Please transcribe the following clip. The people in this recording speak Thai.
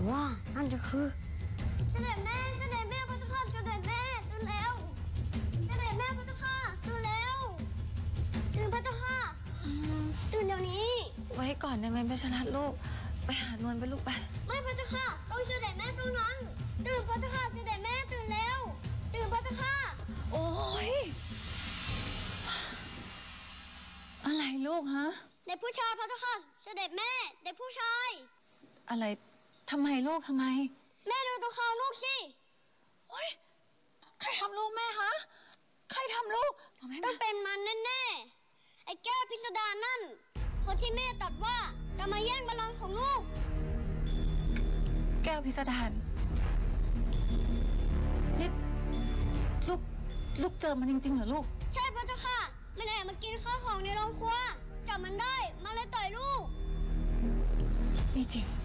ว่านั่นจะคือเสด็จแม่พระเจ้าค่ะเสด็จแม่ตื่นแล้วเสด็จแม่พระเจ้าค่ะตื่นแล้วตื่นพระเจ้าค่ะตื่นเดี๋ยวนี้ไว้ก่อนได้ไหมเพชรรัตน์ลูกไปหานวลไปลูกไปไม่พระเจ้าค่ะต้องเสด็จแม่ตรงนั้นตื่นพระเจ้าค่ะเสด็จแม่ตื่นแล้วตื่นพระเจ้าค่ะโอ้ยอะไรลูกฮะเด็กผู้ชายพระเจ้าค่ะเสด็จแม่เด็กผู้ชายอะไรทำไมลูกทำไมแม่ดูตัวเขาลูกสิโอ๊ยใครทำลูกแม่ฮะใครทำลูกต้องเป็นมันแน่ๆไอ้แก้วพิสดารนั่นคนที่แม่ตัดว่าจะมาแย่งบัลลังก์ของลูกแก้วพิสดารนี่ลูกเจอมันจริงๆเหรอลูกใช่พระเจ้าค่ะมันแอบมากินข้าวของในโรงครัวจับมันได้มาเลยต่อยลูกไม่จริง